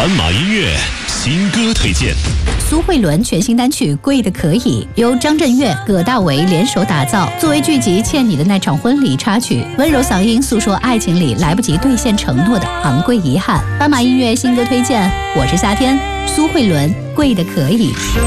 斑马音乐新歌推荐。 苏慧伦全新单曲《贵的可以》由张震岳、葛大为联手打造，作为剧集《欠你的那场婚礼》插曲，温柔嗓音诉说爱情里来不及兑现承诺的昂贵遗憾。斑马音乐新歌推荐，我是夏天，苏慧伦《贵的可以》。